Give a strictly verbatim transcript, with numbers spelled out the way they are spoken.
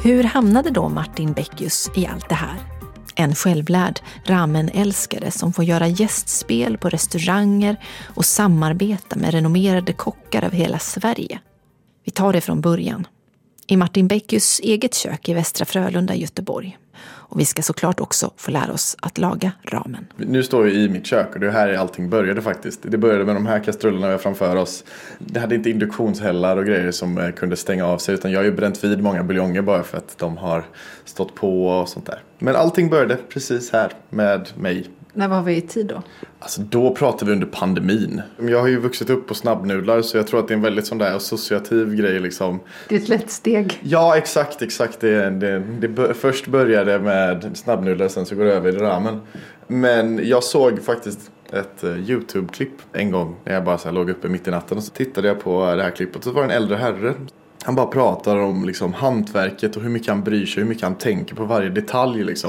Hur hamnade då Martin Beckius i allt det här? En självlärd ramen-älskare som får göra gästspel på restauranger och samarbeta med renommerade kockar över hela Sverige. Vi tar det från början. I Martin Beckius eget kök i Västra Frölunda i Göteborg. Och vi ska såklart också få lära oss att laga ramen. Nu står jag i mitt kök och det här är allting började faktiskt. Det började med de här kastrullerna vi har framför oss. Det hade inte induktionshällar och grejer som kunde stänga av sig, utan jag har ju bränt vid många buljonger bara för att de har stått på och sånt där. Men allting började precis här med mig. När var vi i tid då? Alltså då pratar vi under pandemin. Jag har ju vuxit upp på snabbnudlar, så jag tror att det är en väldigt sån där associativ grej liksom. Det är ett lätt steg. Ja, exakt, exakt. Det, det, det först började med snabbnudlar, sen så går det över i ramen. Men jag såg faktiskt ett uh, YouTube-klipp en gång när jag bara så här låg uppe mitt i natten, och så tittade jag på det här klippet. Så var det en äldre herre. Han bara pratar om liksom hantverket och hur mycket han bryr sig, hur mycket han tänker på varje detalj liksom.